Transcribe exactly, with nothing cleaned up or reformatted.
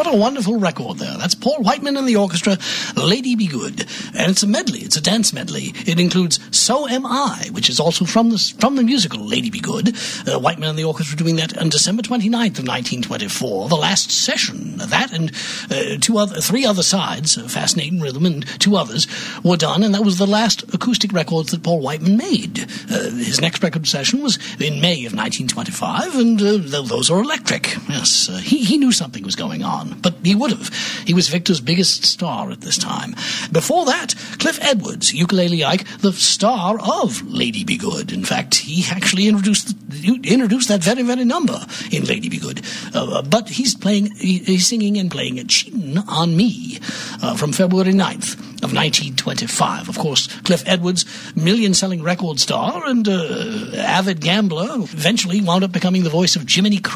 What a wonderful record there. That's Paul Whiteman and the orchestra, Lady Be Good. And it's a medley. It's a dance medley. It includes So Am I, which is also from the, from the musical Lady Be Good. Uh, Whiteman and the orchestra doing that on December twenty-ninth of nineteen twenty-four, the last session. That and uh, two other, three other sides, uh, Fascinating Rhythm and two others, were done, and that was the last acoustic records that Paul Whiteman made. Uh, his next record session was in May of nineteen twenty-five, and uh, th- those are electric. Yes, uh, he, he knew something was going on, but he would have. He was Victor's biggest star at this time. Before that, Cliff Edwards, ukulele Ike, the star of Lady Be Good. In fact, he actually introduced introduced that very, very number in Lady Be Good. Uh, but he's playing, he, he's singing and playing Cheatin' on Me uh, from February ninth of nineteen twenty-five. Of course, Cliff Edwards, million-selling record star and uh, avid gambler, eventually wound up becoming the voice of Jiminy Cricket